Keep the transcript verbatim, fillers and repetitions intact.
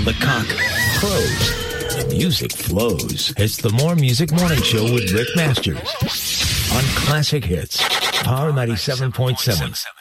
while the cock crows. The music flows. It's the More Music Morning Show with Rick Masters on Classic Hits, Power ninety-seven point seven.